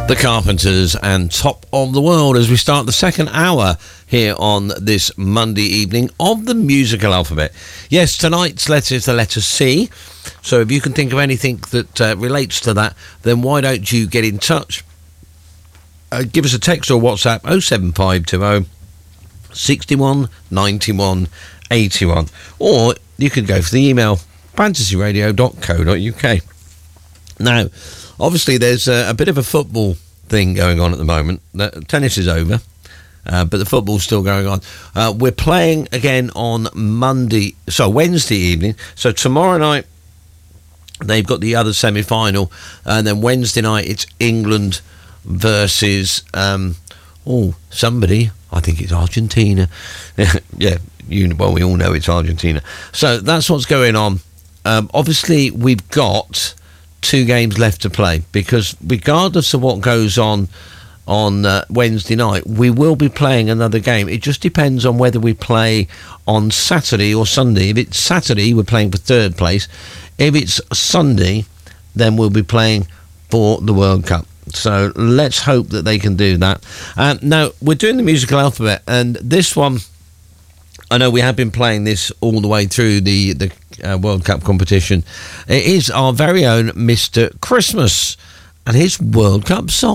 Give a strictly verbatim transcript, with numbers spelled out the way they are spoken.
The Carpenters and Top of the World as we start the second hour here on this Monday evening of the musical alphabet. Yes, tonight's letter is the letter C, so if you can think of anything that uh, relates to that, then why don't you get in touch? Uh, give us a text or WhatsApp oh seven five two oh, six one, nine one, eight one, or you could go for the email fantasy radio dot co dot uk. Now, obviously, there's a, a bit of a football thing going on at the moment. The tennis is over, uh, but the football's still going on. Uh, we're playing again on Monday, so Wednesday evening. So tomorrow night, they've got the other semi-final, and then Wednesday night, it's England versus, um, oh, somebody. I think it's Argentina. yeah, you, well, we all know it's Argentina. So that's what's going on. Um, obviously, we've got two games left to play, because regardless of what goes on on uh, Wednesday night, we will be playing another game. It just depends on whether we play on Saturday or Sunday. If it's Saturday, we're playing for third place. If it's Sunday, then we'll be playing for the World Cup. So let's hope that they can do that. Um, now, we're doing the musical alphabet, and this one, I know we have been playing this all the way through the, the uh, World Cup competition. It is our very own Mister Christmas and his World Cup song.